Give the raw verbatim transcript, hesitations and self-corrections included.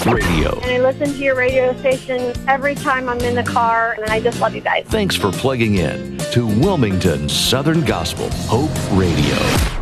Radio. And I listen to your radio station every time I'm in the car, and I just love you guys. Thanks for plugging in to Wilmington Southern Gospel Hope Radio.